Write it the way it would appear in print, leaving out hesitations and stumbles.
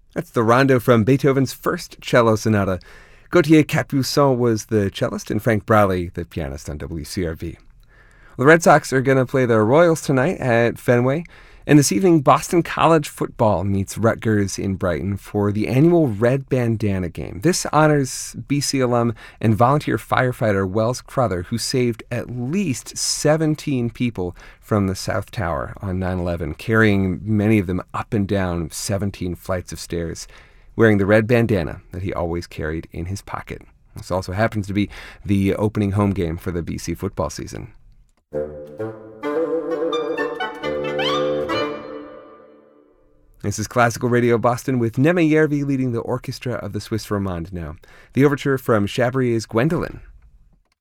That's the rondo from Beethoven's first cello sonata. Gauthier Capuçon was the cellist and Frank Braley the pianist on WCRV. The Red Sox are going to play the Royals tonight at Fenway. And this evening, Boston College football meets Rutgers in Brighton for the annual Red Bandana game. This honors BC alum and volunteer firefighter Wells Crother, who saved at least 17 people from the South Tower on 9/11, carrying many of them up and down 17 flights of stairs, wearing the red bandana that he always carried in his pocket. This also happens to be the opening home game for the BC football season. This is Classical Radio Boston with Neme Järvi leading the orchestra of the Swiss Romande now. The overture from Chabrier's Gwendolen.